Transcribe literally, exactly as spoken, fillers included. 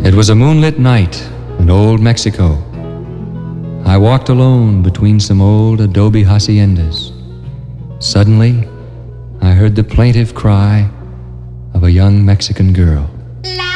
It was a moonlit night in old Mexico. I walked alone between some old adobe haciendas. Suddenly, I heard the plaintive cry of a young Mexican girl. La